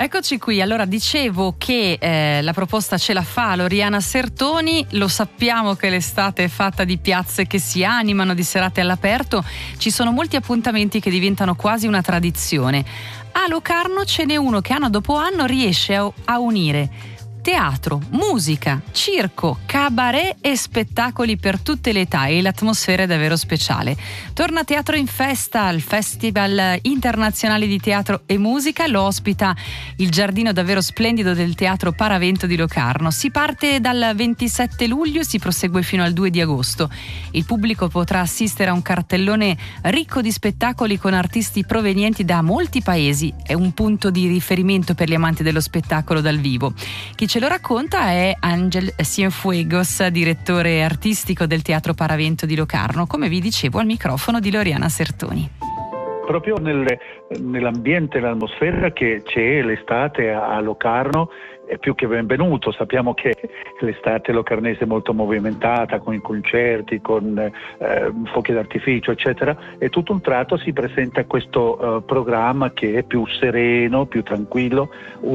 Eccoci qui, allora dicevo che la proposta ce la fa Loriana Sertoni, lo sappiamo che l'estate è fatta di piazze che si animano, di serate all'aperto, ci sono molti appuntamenti che diventano quasi una tradizione. A Locarno ce n'è uno che anno dopo anno riesce a unire teatro, musica, circo, cabaret e spettacoli per tutte le età, e l'atmosfera è davvero speciale. Torna Teatro in Festa, il Festival Internazionale di Teatro e Musica, lo ospita il giardino davvero splendido del Teatro Paravento di Locarno. Si parte dal 27 luglio e si prosegue fino al 2 di agosto. Il pubblico potrà assistere a un cartellone ricco di spettacoli con artisti provenienti da molti paesi. È un punto di riferimento per gli amanti dello spettacolo dal vivo. Chi ce lo racconta è Ángel Cienfuegos, direttore artistico del Teatro Paravento di Locarno, come vi dicevo al microfono di Loriana Sertoni. Proprio nell'ambiente, l'atmosfera che c'è l'estate a Locarno è più che benvenuto. Sappiamo che l'estate locarnese è molto movimentata, con i concerti, con fuochi d'artificio, eccetera, e tutto un tratto si presenta questo programma che è più sereno, più tranquillo,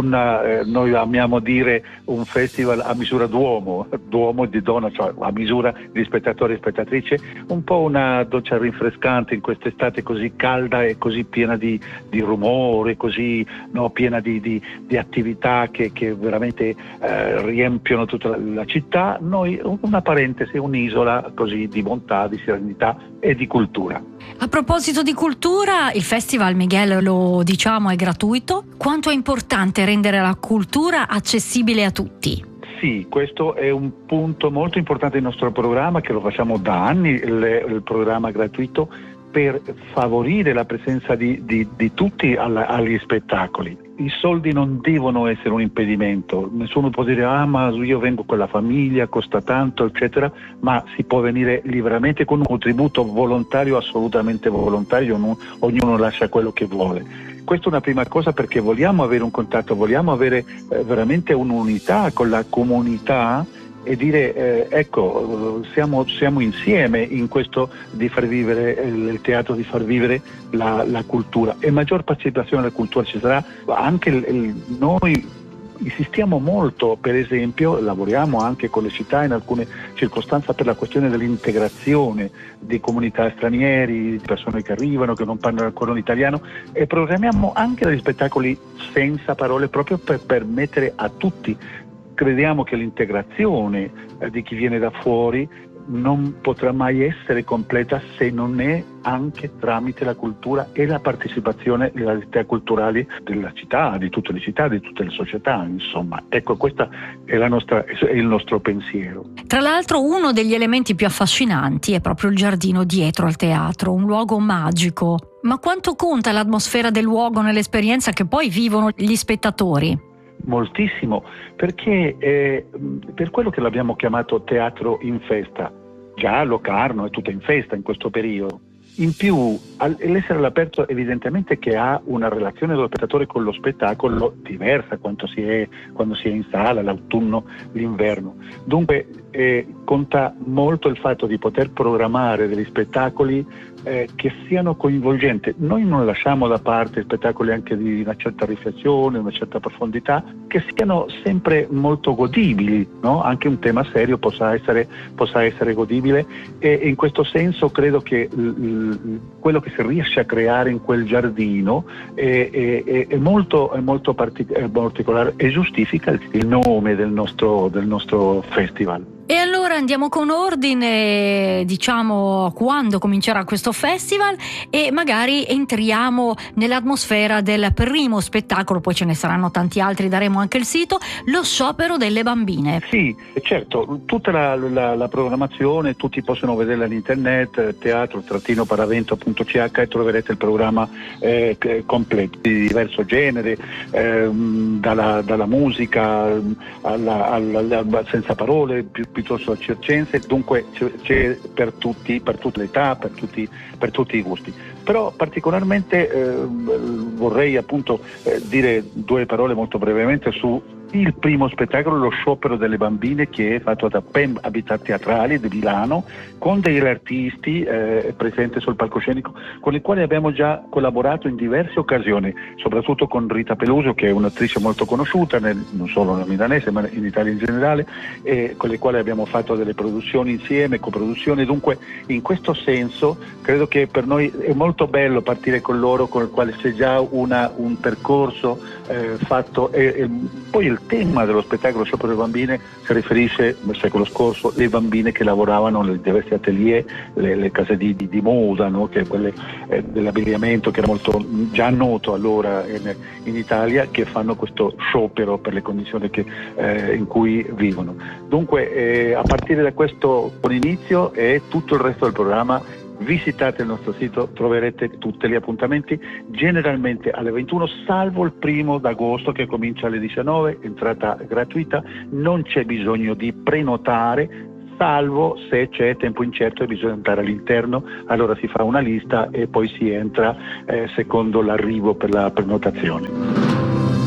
noi amiamo dire un festival a misura d'uomo e di donna, cioè a misura di spettatori e spettatrici, un po' una doccia rinfrescante in quest'estate così calda e così piena di rumore, così piena di attività che veramente riempiono tutta la città. Noi una parentesi, un'isola così di bontà, di serenità e di cultura. A proposito di cultura, il Festival, Miguel, lo diciamo, è gratuito. Quanto è importante rendere la cultura accessibile a tutti? Sì, questo è un punto molto importante del nostro programma, che lo facciamo da anni, il programma gratuito, per favorire la presenza di tutti agli spettacoli. I soldi non devono essere un impedimento, nessuno può dire ma io vengo con la famiglia, costa tanto, eccetera, ma si può venire liberamente con un contributo volontario, assolutamente volontario, ognuno lascia quello che vuole. Questa è una prima cosa, perché vogliamo avere un contatto, vogliamo avere veramente un'unità con la comunità e dire ecco, siamo insieme in questo di far vivere il teatro, di far vivere la cultura, e maggior partecipazione alla cultura ci sarà. Anche noi insistiamo molto, per esempio lavoriamo anche con le città in alcune circostanze per la questione dell'integrazione di comunità stranieri, di persone che arrivano, che non parlano ancora l'italiano, e programmiamo anche degli spettacoli senza parole, proprio per permettere a tutti. Crediamo che l'integrazione di chi viene da fuori non potrà mai essere completa se non è anche tramite la cultura e la partecipazione alle attività culturali della città, di tutte le città, di tutte le società, insomma. Ecco, questo è il nostro pensiero. Tra l'altro, uno degli elementi più affascinanti è proprio il giardino dietro al teatro, un luogo magico. Ma quanto conta l'atmosfera del luogo nell'esperienza che poi vivono gli spettatori? Moltissimo, perché per quello che l'abbiamo chiamato Teatro in Festa, già Locarno è tutta in festa in questo periodo. In più, l'essere all'aperto evidentemente che ha una relazione dello spettatore con lo spettacolo diversa quando si è in sala, l'autunno, l'inverno. Dunque conta molto il fatto di poter programmare degli spettacoli che siano coinvolgenti. Noi non lasciamo da parte spettacoli anche di una certa riflessione, una certa profondità, che siano sempre molto godibili, no? Anche un tema serio possa essere godibile, e in questo senso credo che quello che si riesce a creare in quel giardino è molto particolare e giustifica il nome del nostro festival. E allora andiamo con ordine, diciamo quando comincerà questo festival, e magari entriamo nell'atmosfera del primo spettacolo, poi ce ne saranno tanti altri, daremo anche il sito, lo sciopero delle bambine. Sì, certo, tutta la programmazione, tutti possono vederla all'internet, teatro-paravento.ch, e troverete il programma completo, di diverso genere, dalla musica alla senza parole, piuttosto al circense. Dunque c'è per tutte le età, per tutti i gusti. Però particolarmente vorrei appunto dire due parole molto brevemente su il primo spettacolo, lo sciopero delle bambine, che è fatto da PEM Habitat Teatrali di Milano, con degli artisti presenti sul palcoscenico, con i quali abbiamo già collaborato in diverse occasioni, soprattutto con Rita Peluso, che è un'attrice molto conosciuta, non solo nel milanese ma in Italia in generale, e con le quali abbiamo fatto delle produzioni insieme, coproduzioni. Dunque, in questo senso credo che per noi è molto bello partire con loro, con il quale c'è già un percorso fatto, e poi il tema dello spettacolo Sciopero delle bambine si riferisce al secolo scorso alle bambine che lavoravano nei diversi atelier, le case di moda, no? Che quelle dell'abbigliamento, che era molto già noto allora in Italia, che fanno questo sciopero per le condizioni in cui vivono. Dunque, a partire da questo buon inizio e tutto il resto del programma, visitate il nostro sito, troverete tutti gli appuntamenti, generalmente alle 21, salvo il 1° d'agosto che comincia alle 19, entrata gratuita, non c'è bisogno di prenotare, salvo se c'è tempo incerto e bisogna andare all'interno, allora si fa una lista e poi si entra secondo l'arrivo per la prenotazione.